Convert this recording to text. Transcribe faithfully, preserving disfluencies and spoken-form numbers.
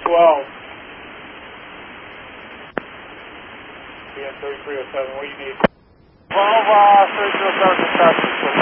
twelve. B N thirty-three oh seven, what do you need? twelve, uh, three zero seven, dispatch.